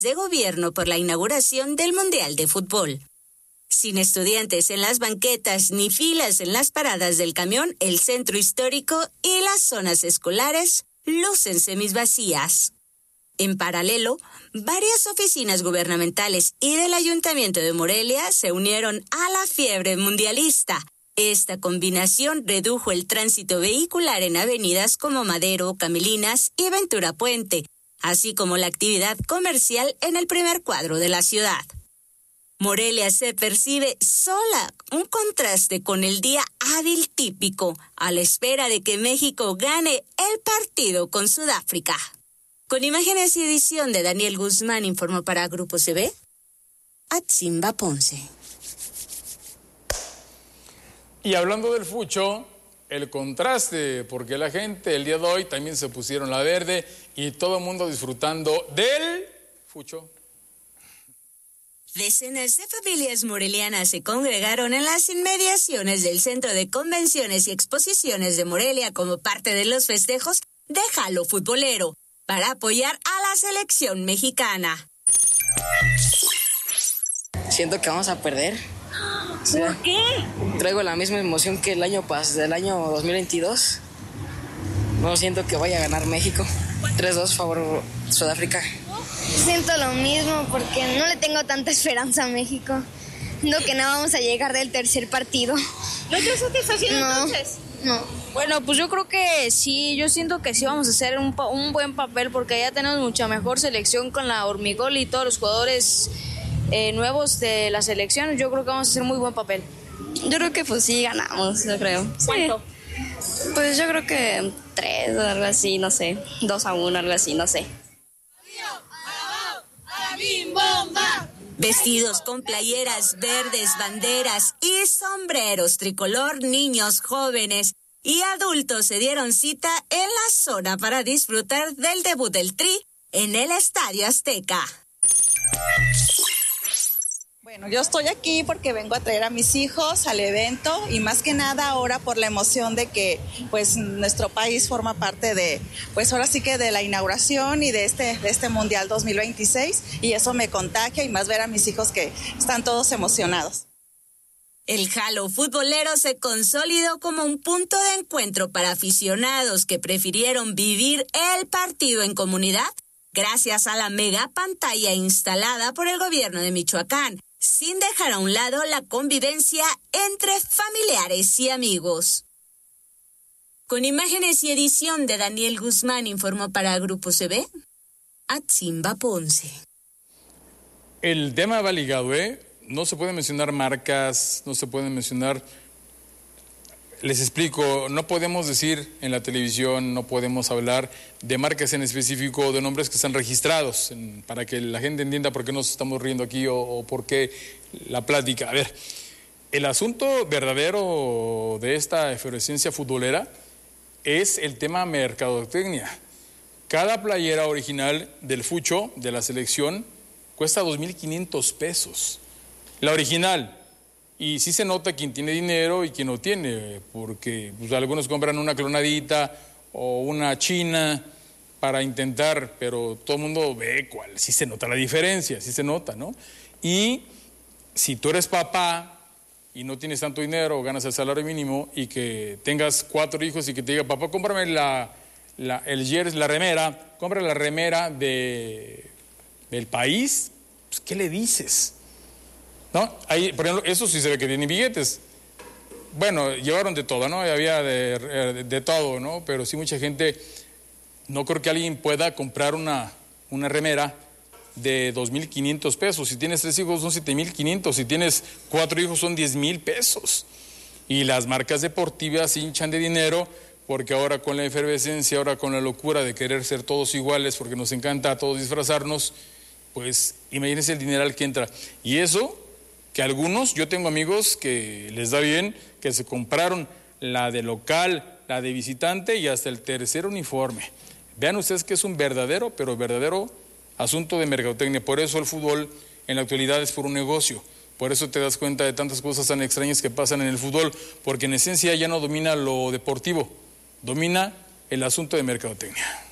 de gobierno por la inauguración del Mundial de Fútbol. Sin estudiantes en las banquetas ni filas en las paradas del camión, el centro histórico y las zonas escolares lucen semisvacías. En paralelo, varias oficinas gubernamentales y del Ayuntamiento de Morelia se unieron a la fiebre mundialista. Esta combinación redujo el tránsito vehicular en avenidas como Madero, Camelinas y Ventura Puente, así como la actividad comercial en el primer cuadro de la ciudad. Morelia se percibe sola, un contraste con el día hábil típico, a la espera de que México gane el partido con Sudáfrica. Con imágenes y edición de Daniel Guzmán, informó para Grupo CB, Atzimba Ponce. Y hablando del fucho, el contraste, porque la gente el día de hoy también se pusieron la verde y todo el mundo disfrutando del fucho. Decenas de familias morelianas se congregaron en las inmediaciones del Centro de Convenciones y Exposiciones de Morelia como parte de los festejos de Jalo Futbolero para apoyar a la selección mexicana. Siento que vamos a perder. ¿Por qué? Traigo la misma emoción que del año 2022. No siento que vaya a ganar México. 3-2 favor Sudáfrica. Siento lo mismo porque no le tengo tanta esperanza a México. Siento que no vamos a llegar del tercer partido. ¿No te satisfacción entonces? No. Bueno, pues yo creo que sí, yo siento que sí vamos a hacer un buen papel porque ya tenemos mucha mejor selección con la Hormigol y todos los jugadores nuevos de la selección. Yo creo que vamos a hacer muy buen papel. Yo creo que pues sí ganamos, yo creo. ¿Cuánto? Sí. Pues yo creo que 3 o algo así, no sé. 2-1, algo así, no sé. Vestidos con playeras verdes, banderas y sombreros tricolor, niños, jóvenes y adultos se dieron cita en la zona para disfrutar del debut del Tri en el Estadio Azteca. Bueno, yo estoy aquí porque vengo a traer a mis hijos al evento y más que nada ahora por la emoción de que pues nuestro país forma parte de, pues ahora sí que de la inauguración y de este Mundial 2026 y eso me contagia y más ver a mis hijos que están todos emocionados. El Jalo Futbolero se consolidó como un punto de encuentro para aficionados que prefirieron vivir el partido en comunidad gracias a la mega pantalla instalada por el gobierno de Michoacán, sin dejar a un lado la convivencia entre familiares y amigos. Con imágenes y edición de Daniel Guzmán, informó para Grupo CB, Atzimba Ponce. El tema va ligado, No se pueden mencionar marcas, no se pueden mencionar... Les explico, no podemos decir en la televisión, no podemos hablar de marcas en específico, de nombres que están registrados, para que la gente entienda por qué nos estamos riendo aquí o por qué la plática. A ver, el asunto verdadero de esta efervescencia futbolera es el tema mercadotecnia. Cada playera original del fucho, de la selección, cuesta 2,500 pesos. La original. Y sí se nota quién tiene dinero y quién no tiene, porque pues, algunos compran una clonadita o una china para intentar, pero todo el mundo ve cuál, sí se nota la diferencia, sí se nota, ¿no? Y si tú eres papá y no tienes tanto dinero o ganas el salario mínimo y que tengas 4 hijos y que te diga, papá, cómprame el jersey, la remera, cómprame la remera del país, pues, ¿qué le dices? ¿No? Ahí, por ejemplo, eso sí se ve que tienen billetes. Bueno, llevaron de todo, ¿no? Había de todo, ¿no? Pero sí mucha gente, no creo que alguien pueda comprar una remera de 2,500 pesos. Si tienes 3 hijos son 7,500, si tienes 4 hijos son 10,000 pesos. Y las marcas deportivas hinchan de dinero porque ahora con la efervescencia, ahora con la locura de querer ser todos iguales, porque nos encanta a todos disfrazarnos, pues imagínense el dineral que entra. Y eso... que algunos, yo tengo amigos que les da bien, que se compraron la de local, la de visitante y hasta el tercer uniforme. Vean ustedes que es un verdadero, pero verdadero asunto de mercadotecnia. Por eso el fútbol en la actualidad es por un negocio. Por eso te das cuenta de tantas cosas tan extrañas que pasan en el fútbol, porque en esencia ya no domina lo deportivo, domina el asunto de mercadotecnia.